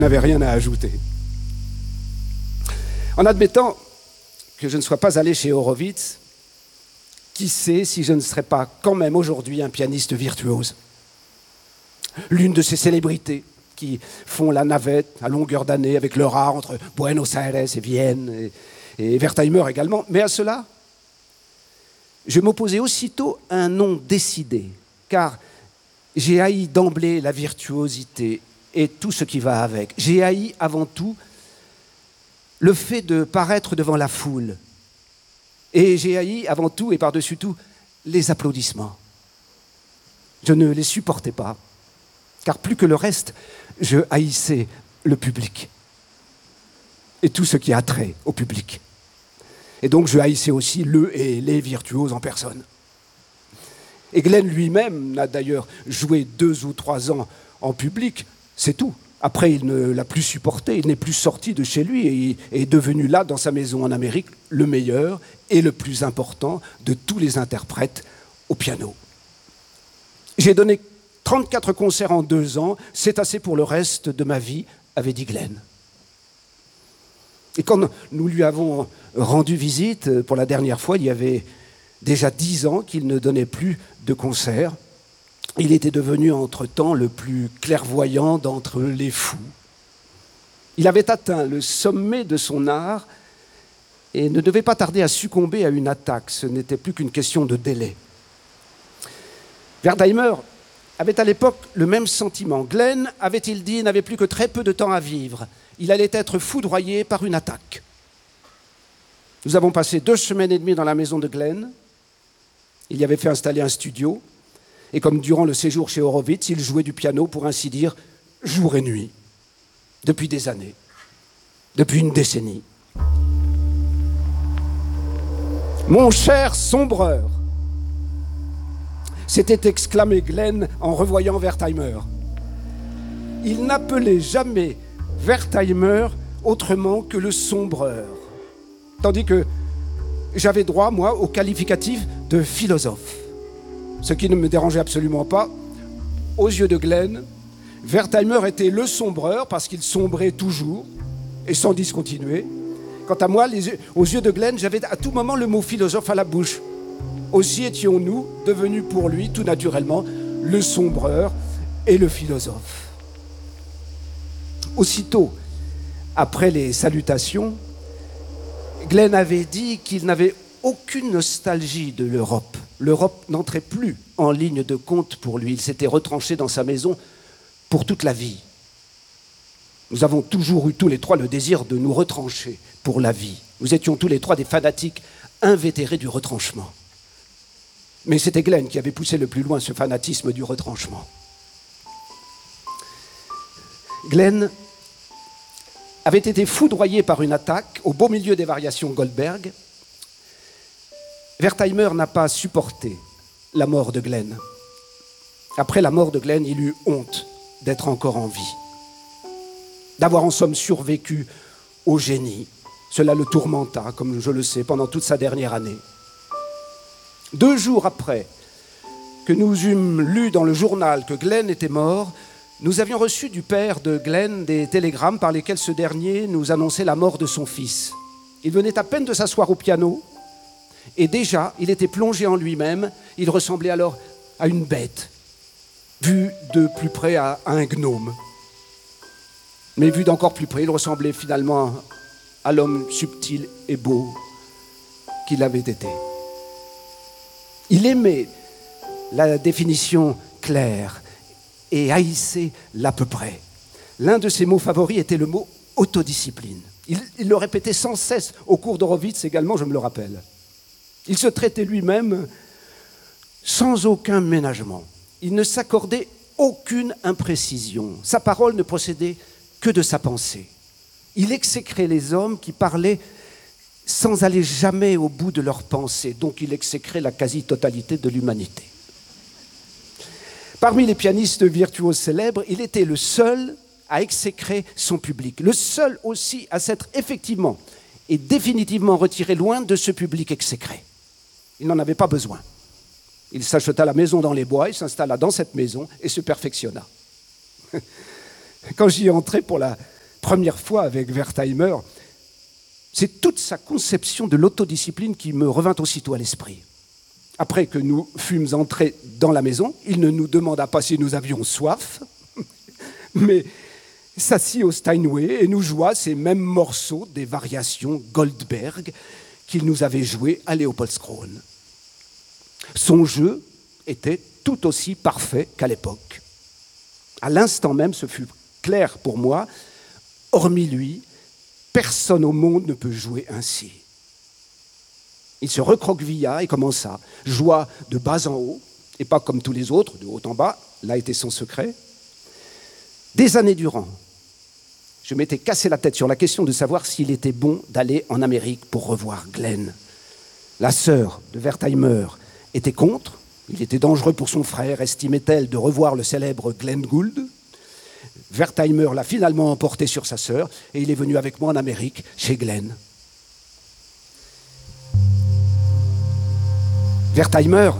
n'avait rien à ajouter. En admettant que je ne sois pas allé chez Horowitz, qui sait si je ne serais pas quand même aujourd'hui un pianiste virtuose. L'une de ces célébrités qui font la navette à longueur d'année avec leur art entre Buenos Aires et Vienne, et Wertheimer également. Mais à cela, je m'opposais aussitôt à un nom décidé, car j'ai haï d'emblée la virtuosité et tout ce qui va avec. J'ai haï avant tout le fait de paraître devant la foule. Et j'ai haï avant tout et par-dessus tout les applaudissements. Je ne les supportais pas, car plus que le reste, je haïssais le public et tout ce qui a trait au public. Et donc je haïssais aussi le et les virtuoses en personne. Et Glenn lui-même n'a d'ailleurs joué 2 ou 3 ans en public, c'est tout. Après, il ne l'a plus supporté, il n'est plus sorti de chez lui et est devenu là, dans sa maison en Amérique, le meilleur et le plus important de tous les interprètes au piano. J'ai donné 34 concerts en 2 ans, c'est assez pour le reste de ma vie, avait dit Glenn. Et quand nous lui avons rendu visite pour la dernière fois, il y avait déjà 10 ans qu'il ne donnait plus de concerts. Il était devenu entre-temps le plus clairvoyant d'entre les fous. Il avait atteint le sommet de son art et ne devait pas tarder à succomber à une attaque. Ce n'était plus qu'une question de délai. Wertheimer avait à l'époque le même sentiment. Glenn, avait-il dit, n'avait plus que très peu de temps à vivre. Il allait être foudroyé par une attaque. Nous avons passé 2 semaines et demie dans la maison de Glenn. Il y avait fait installer un studio. Et comme durant le séjour chez Horowitz, il jouait du piano, pour ainsi dire, jour et nuit, depuis des années, depuis une décennie. Mon cher sombreur, s'était exclamé Glenn en revoyant Wertheimer. Il n'appelait jamais Wertheimer autrement que le sombreur, tandis que j'avais droit, moi, au qualificatif de philosophe. Ce qui ne me dérangeait absolument pas. Aux yeux de Glenn, Wertheimer était le sombreur parce qu'il sombrait toujours et sans discontinuer. Quant à moi, aux yeux de Glenn, j'avais à tout moment le mot philosophe à la bouche. Aussi étions-nous devenus pour lui, tout naturellement, le sombreur et le philosophe. Aussitôt, après les salutations, Glenn avait dit qu'il n'avait aucune nostalgie de l'Europe. L'Europe n'entrait plus en ligne de compte pour lui. Il s'était retranché dans sa maison pour toute la vie. Nous avons toujours eu tous les 3 le désir de nous retrancher pour la vie. Nous étions tous les 3 des fanatiques invétérés du retranchement. Mais c'était Glenn qui avait poussé le plus loin ce fanatisme du retranchement. Glenn avait été foudroyé par une attaque au beau milieu des variations Goldberg. Wertheimer n'a pas supporté la mort de Glenn. Après la mort de Glenn, il eut honte d'être encore en vie, d'avoir en somme survécu au génie. Cela le tourmenta, comme je le sais, pendant toute sa dernière année. 2 jours après que nous eûmes lu dans le journal que Glenn était mort, nous avions reçu du père de Glenn des télégrammes par lesquels ce dernier nous annonçait la mort de son fils. Il venait à peine de s'asseoir au piano, et déjà, il était plongé en lui-même. Il ressemblait alors à une bête, vu de plus près à un gnome. Mais vu d'encore plus près, il ressemblait finalement à l'homme subtil et beau qu'il avait été. Il aimait la définition claire et haïssait l'à peu près. L'un de ses mots favoris était le mot autodiscipline. Il le répétait sans cesse au cours d'Horowitz également, je me le rappelle. Il se traitait lui-même sans aucun ménagement. Il ne s'accordait aucune imprécision. Sa parole ne procédait que de sa pensée. Il exécrait les hommes qui parlaient sans aller jamais au bout de leur pensée. Donc il exécrait la quasi-totalité de l'humanité. Parmi les pianistes virtuoses célèbres, il était le seul à exécrer son public. Le seul aussi à s'être effectivement et définitivement retiré loin de ce public exécré. Il n'en avait pas besoin. Il s'acheta la maison dans les bois, il s'installa dans cette maison et se perfectionna. Quand j'y entrais pour la première fois avec Wertheimer, c'est toute sa conception de l'autodiscipline qui me revint aussitôt à l'esprit. Après que nous fûmes entrés dans la maison, il ne nous demanda pas si nous avions soif, mais s'assit au Steinway et nous joua ces mêmes morceaux des variations Goldberg qu'il nous avait joués à Léopoldskron. Son jeu était tout aussi parfait qu'à l'époque. À l'instant même, ce fut clair pour moi, hormis lui, personne au monde ne peut jouer ainsi. Il se recroquevilla et commença, joua de bas en haut, et pas comme tous les autres, de haut en bas, là était son secret. Des années durant, je m'étais cassé la tête sur la question de savoir s'il était bon d'aller en Amérique pour revoir Glenn. La sœur de Wertheimer était contre, il était dangereux pour son frère, estimait-elle, de revoir le célèbre Glenn Gould. Wertheimer l'a finalement emporté sur sa sœur et il est venu avec moi en Amérique, chez Glenn. Wertheimer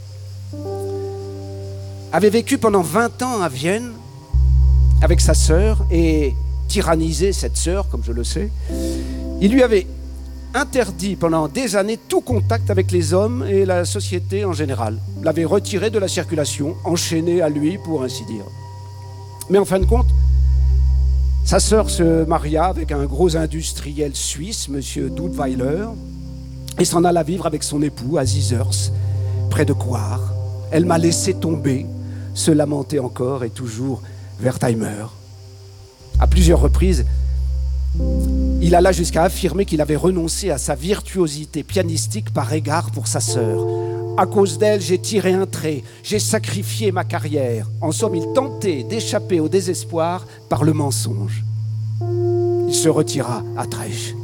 avait vécu pendant 20 ans à Vienne avec sa sœur et tyrannisé cette sœur, comme je le sais. Il lui avait interdit pendant des années tout contact avec les hommes et la société en général. L'avait retiré de la circulation, enchaîné à lui pour ainsi dire. Mais en fin de compte, sa sœur se maria avec un gros industriel suisse, M. Dudweiler, et s'en alla vivre avec son époux à Zizers, près de Coire. Elle m'a laissé tomber, se lamentait encore et toujours Wertheimer. À plusieurs reprises, il alla jusqu'à affirmer qu'il avait renoncé à sa virtuosité pianistique par égard pour sa sœur. À cause d'elle, j'ai tiré un trait, j'ai sacrifié ma carrière. En somme, il tentait d'échapper au désespoir par le mensonge. Il se retira à Trèches.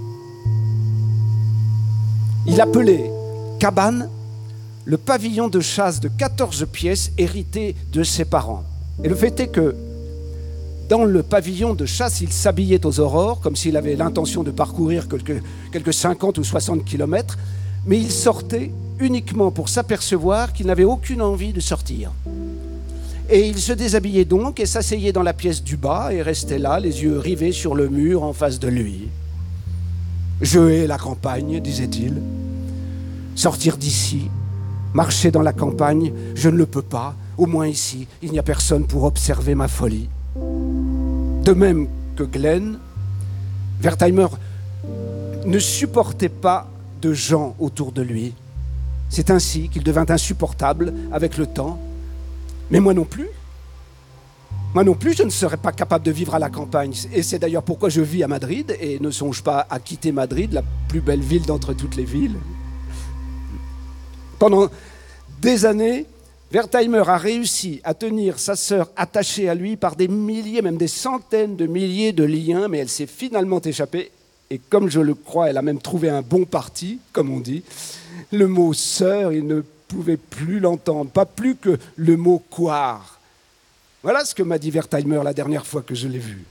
Il appelait cabane le pavillon de chasse de 14 pièces hérité de ses parents. Et le fait est que dans le pavillon de chasse, il s'habillait aux aurores, comme s'il avait l'intention de parcourir quelques 50 ou 60 kilomètres, mais il sortait uniquement pour s'apercevoir qu'il n'avait aucune envie de sortir. Et il se déshabillait donc et s'asseyait dans la pièce du bas et restait là, les yeux rivés sur le mur en face de lui. « Je hais la campagne, disait-il. Sortir d'ici, marcher dans la campagne, je ne le peux pas. Au moins ici, il n'y a personne pour observer ma folie. » De même que Glenn, Wertheimer ne supportait pas de gens autour de lui. C'est ainsi qu'il devint insupportable avec le temps. Mais moi non plus. Moi non plus, je ne serais pas capable de vivre à la campagne. Et c'est d'ailleurs pourquoi je vis à Madrid et ne songe pas à quitter Madrid, la plus belle ville d'entre toutes les villes. Pendant des années, Wertheimer a réussi à tenir sa sœur attachée à lui par des milliers, même des centaines de milliers de liens, mais elle s'est finalement échappée. Et comme je le crois, elle a même trouvé un bon parti, comme on dit. Le mot « sœur », il ne pouvait plus l'entendre, pas plus que le mot « coire ». Voilà ce que m'a dit Wertheimer la dernière fois que je l'ai vu.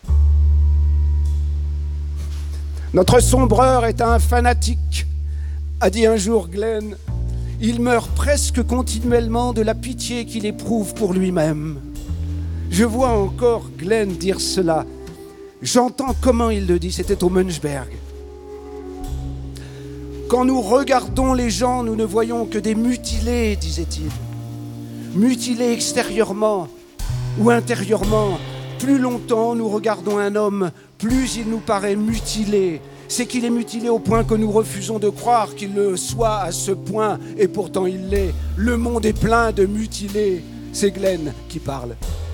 « Notre sombreur est un fanatique », a dit un jour Glenn. « Il meurt presque continuellement de la pitié qu'il éprouve pour lui-même. » Je vois encore Glenn dire cela. J'entends comment il le dit, c'était au Münchberg. Quand nous regardons les gens, nous ne voyons que des mutilés, disait-il. Mutilés extérieurement ou intérieurement. Plus longtemps nous regardons un homme, plus il nous paraît mutilé. C'est qu'il est mutilé au point que nous refusons de croire qu'il le soit à ce point, et pourtant il l'est. Le monde est plein de mutilés. C'est Glenn qui parle.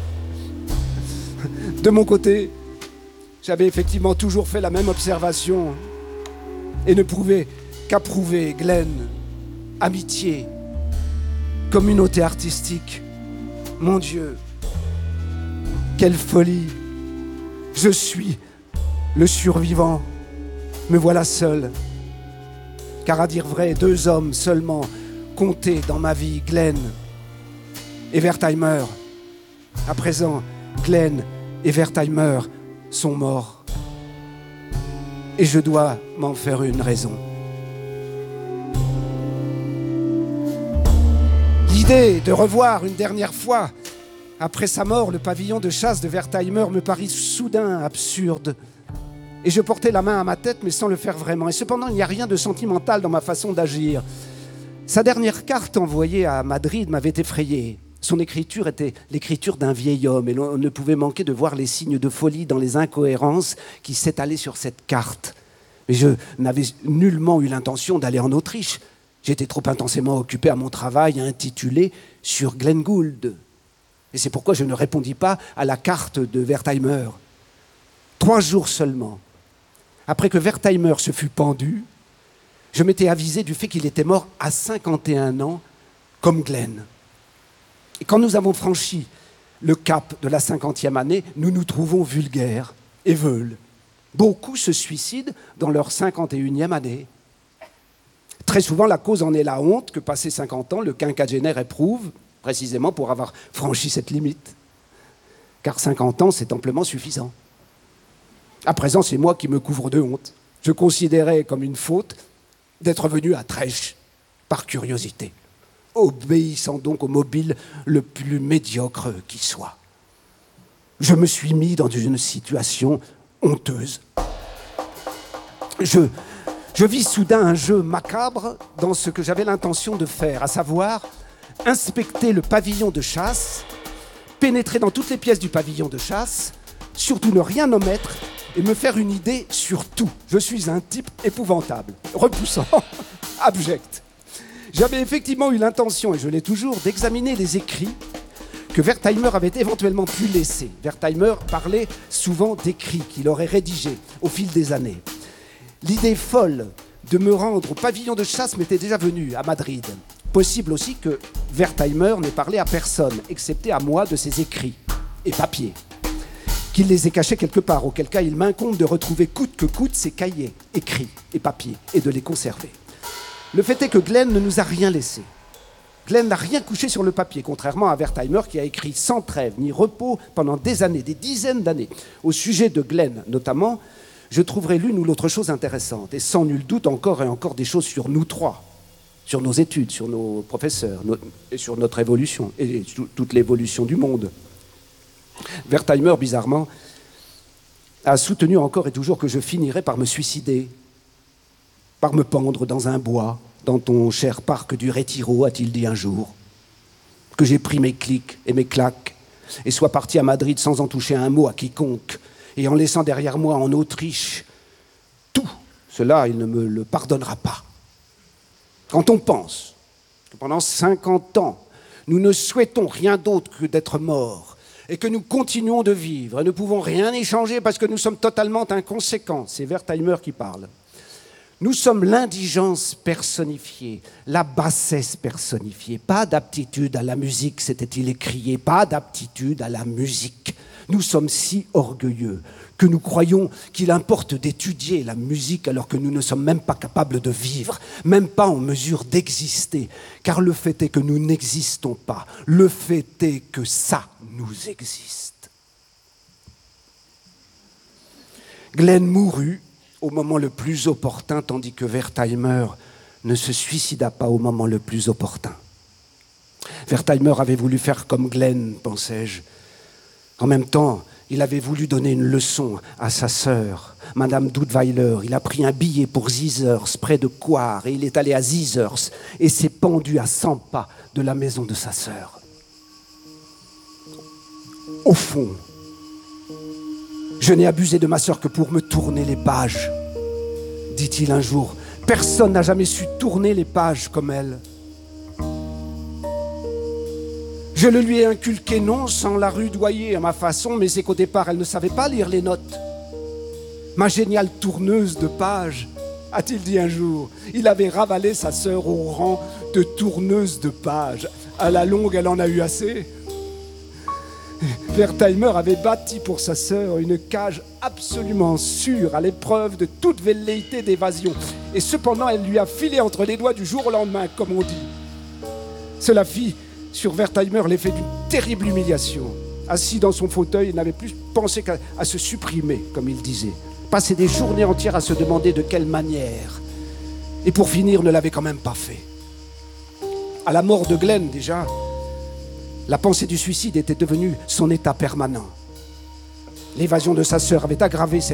De mon côté, j'avais effectivement toujours fait la même observation et ne pouvais qu'approuver Glenn. Amitié, communauté artistique. Mon Dieu, quelle folie! Je suis le survivant. Me voilà seul. Car à dire vrai, 2 hommes seulement comptaient dans ma vie, Glenn et Wertheimer. À présent, Glenn et Wertheimer sont morts. Et je dois m'en faire une raison. L'idée de revoir une dernière fois Après sa mort, le pavillon de chasse de Wertheimer me parut soudain absurde. Et je portais la main à ma tête, mais sans le faire vraiment. Et cependant, il n'y a rien de sentimental dans ma façon d'agir. Sa dernière carte envoyée à Madrid m'avait effrayé. Son écriture était l'écriture d'un vieil homme, et l'on ne pouvait manquer de voir les signes de folie dans les incohérences qui s'étalaient sur cette carte. Mais je n'avais nullement eu l'intention d'aller en Autriche. J'étais trop intensément occupé à mon travail intitulé « Sur Glenn Gould ». Et c'est pourquoi je ne répondis pas à la carte de Wertheimer. 3 jours seulement, après que Wertheimer se fût pendu, je m'étais avisé du fait qu'il était mort à 51 ans, comme Glenn. Et quand nous avons franchi le cap de la 50e année, nous nous trouvons vulgaires et veules. Beaucoup se suicident dans leur 51e année. Très souvent, la cause en est la honte que, passé 50 ans, le quinquagénaire éprouve, précisément pour avoir franchi cette limite. Car 50 ans, c'est amplement suffisant. À présent, c'est moi qui me couvre de honte. Je considérais comme une faute d'être venu à Trèche par curiosité, obéissant donc au mobile le plus médiocre qui soit. Je me suis mis dans une situation honteuse. Je vis soudain un jeu macabre dans ce que j'avais l'intention de faire, à savoir inspecter le pavillon de chasse, pénétrer dans toutes les pièces du pavillon de chasse, surtout ne rien omettre et me faire une idée sur tout. Je suis un type épouvantable, repoussant, abject. J'avais effectivement eu l'intention, et je l'ai toujours, d'examiner les écrits que Wertheimer avait éventuellement pu laisser. Wertheimer parlait souvent d'écrits qu'il aurait rédigés au fil des années. L'idée folle de me rendre au pavillon de chasse m'était déjà venue à Madrid. Possible aussi que Wertheimer n'ait parlé à personne, excepté à moi, de ses écrits et papiers, qu'il les ait cachés quelque part, auquel cas il m'incombe de retrouver coûte que coûte ces cahiers, écrits et papiers, et de les conserver. Le fait est que Glenn ne nous a rien laissé. Glenn n'a rien couché sur le papier, contrairement à Wertheimer qui a écrit sans trêve ni repos pendant des années, des dizaines d'années. Au sujet de Glenn, notamment, je trouverai l'une ou l'autre chose intéressante, et sans nul doute encore et encore des choses sur nous trois, sur nos études, sur nos professeurs, et sur notre évolution, et toute l'évolution du monde. Wertheimer, bizarrement, a soutenu encore et toujours que je finirais par me suicider, par me pendre dans un bois, dans ton cher parc du Retiro, a-t-il dit un jour, que j'ai pris mes clics et mes claques, et sois parti à Madrid sans en toucher un mot à quiconque, et en laissant derrière moi en Autriche tout, cela, il ne me le pardonnera pas. Quand on pense que pendant 50 ans, nous ne souhaitons rien d'autre que d'être morts, et que nous continuons de vivre, et ne pouvons rien échanger parce que nous sommes totalement inconséquents, c'est Wertheimer qui parle. Nous sommes l'indigence personnifiée, la bassesse personnifiée. Pas d'aptitude à la musique, s'était-il écrié, pas d'aptitude à la musique. Nous sommes si orgueilleux que nous croyons qu'il importe d'étudier la musique alors que nous ne sommes même pas capables de vivre, même pas en mesure d'exister. Car le fait est que nous n'existons pas. Le fait est que ça nous existe. Glenn mourut au moment le plus opportun, tandis que Wertheimer ne se suicida pas au moment le plus opportun. Wertheimer avait voulu faire comme Glenn, pensais-je. En même temps, il avait voulu donner une leçon à sa sœur, Madame Dudweiler. Il a pris un billet pour Zizers, près de Coire, et il est allé à Zizers et s'est pendu à 100 pas de la maison de sa sœur. Au fond, je n'ai abusé de ma sœur que pour me tourner les pages, dit-il un jour. Personne n'a jamais su tourner les pages comme elle. Je le lui ai inculqué non sans la rudoyer à ma façon, mais c'est qu'au départ, elle ne savait pas lire les notes. Ma géniale tourneuse de pages, a-t-il dit un jour. Il avait ravalé sa sœur au rang de tourneuse de pages. À la longue, elle en a eu assez. Wertheimer avait bâti pour sa sœur une cage absolument sûre, à l'épreuve de toute velléité d'évasion. Et cependant, elle lui a filé entre les doigts du jour au lendemain, comme on dit. Cela fit sur Wertheimer l'effet d'une terrible humiliation. Assis dans son fauteuil, il n'avait plus pensé qu'à se supprimer, comme il disait. Passer des journées entières à se demander de quelle manière. Et pour finir, ne l'avait quand même pas fait. À la mort de Glenn, déjà, La pensée du suicide était devenue son état permanent. L'évasion de sa sœur avait aggravé cette